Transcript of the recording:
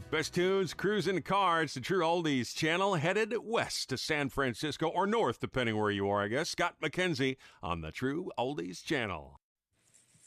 Best tunes, cruising cars, the True Oldies channel, headed west to San Francisco, or north, depending where you are, I guess. Scott McKenzie on the True Oldies channel.